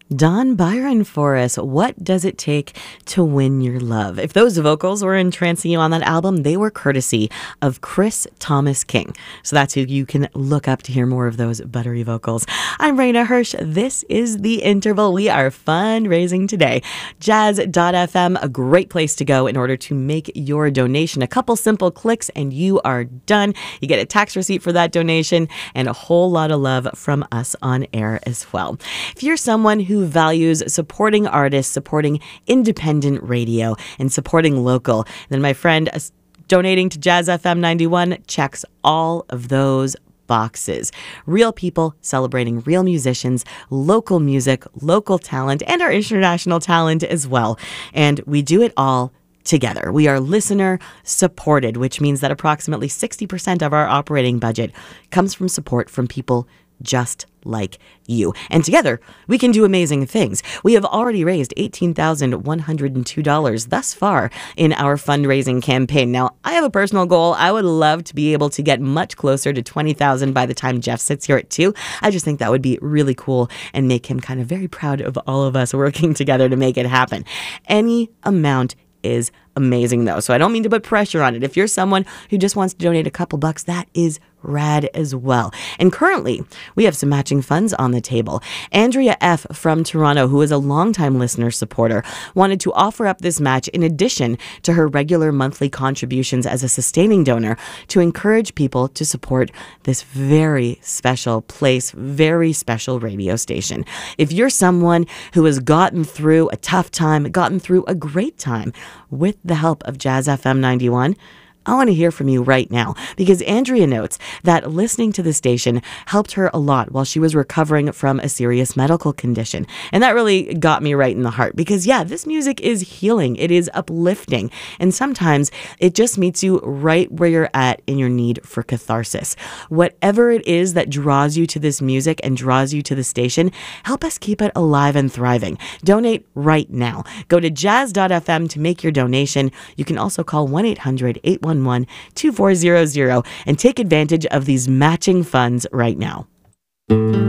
Don Byron for us. What does it take to win your love? If those vocals were entrancing you on that album, they were courtesy of Chris Thomas King. So that's who you can look up to hear more of those buttery vocals. I'm Raina Hirsch. This is The Interval. We are fundraising today. Jazz.fm, a great place to go in order to make your donation. A couple simple clicks and you are done. You get a tax receipt for that donation and a whole lot of love from us on air as well. If you're someone who values supporting artists, supporting independent radio, and supporting local, then my friend, donating to Jazz FM 91 checks all of those boxes. Real people celebrating real musicians, local music, local talent, and our international talent as well. And we do it all together. We are listener supported, which means that approximately 60% of our operating budget comes from support from people just like you. And together, we can do amazing things. We have already raised $18,102 thus far in our fundraising campaign. Now, I have a personal goal. I would love to be able to get much closer to $20,000 by the time Jeff sits here at 2. I just think that would be really cool and make him kind of very proud of all of us working together to make it happen. Any amount is amazing, though. So I don't mean to put pressure on it. If you're someone who just wants to donate a couple bucks, that is rad as well. And currently, we have some matching funds on the table. Andrea F. from Toronto, who is a longtime listener supporter, wanted to offer up this match in addition to her regular monthly contributions as a sustaining donor to encourage people to support this very special place, very special radio station. If you're someone who has gotten through a tough time, gotten through a great time with the help of Jazz FM 91, I want to hear from you right now, because Andrea notes that listening to the station helped her a lot while she was recovering from a serious medical condition. And that really got me right in the heart, because this music is healing. It is uplifting. And sometimes it just meets you right where you're at in your need for catharsis. Whatever it is that draws you to this music and draws you to the station, help us keep it alive and thriving. Donate right now. Go to jazz.fm to make your donation. You can also call 1-800-811-2400 and take advantage of these matching funds right now.